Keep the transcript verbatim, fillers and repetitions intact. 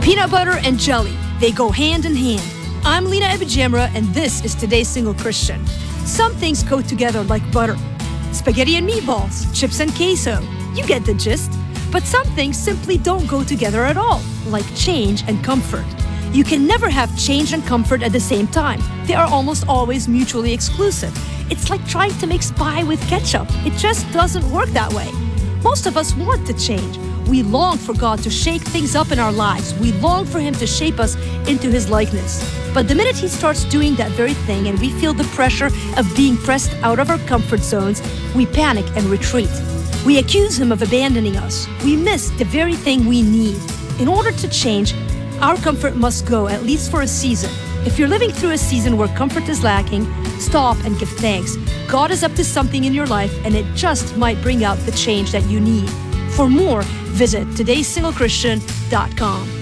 Peanut butter and jelly, they go hand in hand. I'm Lena Ebijamra, and this is Today's Single Christian. Some things go together like butter. Spaghetti and meatballs, chips and queso. You get the gist. But some things simply don't go together at all, like change and comfort. You can never have change and comfort at the same time. They are almost always mutually exclusive. It's like trying to mix pie with ketchup. It just doesn't work that way. Most of us want to change. We long for God to shake things up in our lives. We long for Him to shape us into His likeness. But the minute He starts doing that very thing and we feel the pressure of being pressed out of our comfort zones, we panic and retreat. We accuse Him of abandoning us. We miss the very thing we need. In order to change, our comfort must go, at least for a season. If you're living through a season where comfort is lacking, stop and give thanks. God is up to something in your life, and it just might bring out the change that you need. For more, visit todays single christian dot com.